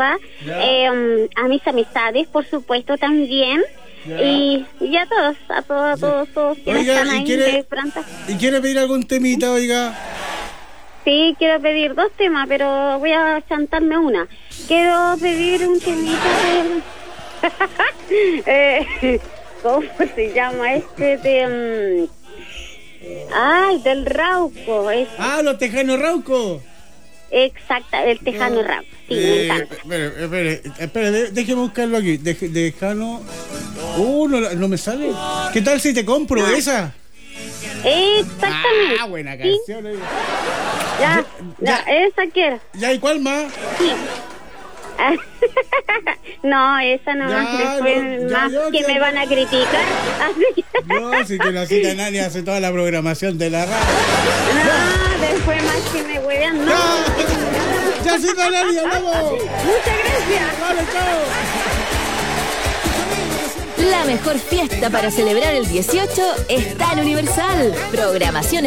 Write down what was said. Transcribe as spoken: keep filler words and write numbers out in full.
papá, eh, a mis amistades, por supuesto, también. Y, y a todos, a todos, a todos, todos quienes Oiga, están ¿y ahí quiere- de pronto. ¿Y quiere pedir algún temita, oiga? Sí, quiero pedir dos temas, pero voy a chantarme una. Quiero pedir un temita de... eh, ¿Cómo se llama este? De... um, Ay, del Rauco. Es... Ah, los Tejanos Rauco. Exacta, el Tejano Ah. Rauco. Sí, me Eh, encanta. espere, espere, espere, de- déjeme buscarlo aquí. De, Tejano. Uh, no, no me sale. ¿Qué tal si te compro esa? Exactamente. Ah, buena Sí, canción. oiga. ya, Ya, ya, esa quiero. ¿Ya y cuál más? Sí. No, esa no, Ya, después no, ya, más yo que quiero- me van a criticar. Así que... No, si que la cita nadie hace toda la programación de la radio. No, después más que me huevean, no. ¡Ya! ¡Ya cita nadie, vamos! Muchas gracias. ¡Vale, chao! La mejor fiesta para celebrar el dieciocho está en Universal. Programación